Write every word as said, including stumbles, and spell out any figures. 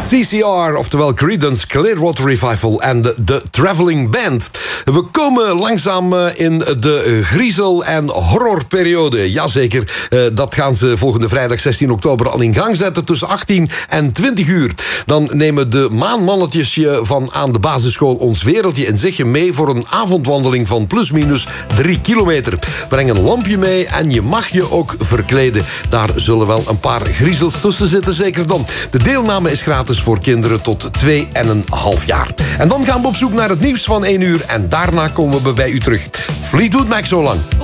C C R, oftewel Creedence Clearwater Revival en de, de Traveling Band. We komen langzaam in de griezel- en horrorperiode. Jazeker, dat gaan ze volgende vrijdag zestien oktober al in gang zetten tussen achttien en twintig uur. Dan nemen de maanmannetjes je van aan de basisschool Ons Wereldje in Zegje mee voor een avondwandeling van plusminus drie kilometer. Breng een lampje mee en je mag je ook verkleden. Daar zullen wel een paar griezels tussen zitten, zeker dan. De deelname is gratis voor kinderen tot twee en een half jaar. En dan gaan we op zoek naar het nieuws van één uur en daarna komen we bij u terug. Fleetwood Mac zo lang.